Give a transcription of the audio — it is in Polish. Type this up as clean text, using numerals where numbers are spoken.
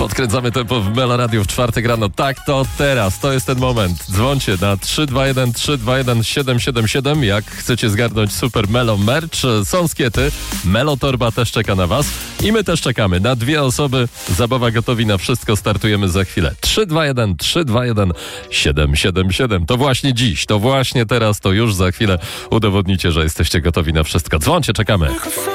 Podkręcamy tempo w Melo Radio w czwartek rano. Tak, to teraz, to jest ten moment. Dzwońcie na 321 321 777, jak chcecie zgarnąć super Melo merch. Są skiety, Melo torba też czeka na was i my też czekamy. Na 2 osoby, zabawa gotowi na wszystko, startujemy za chwilę. 321 321 777. To właśnie dziś, to właśnie teraz, to już za chwilę udowodnicie, że jesteście gotowi na wszystko. Dzwońcie, czekamy.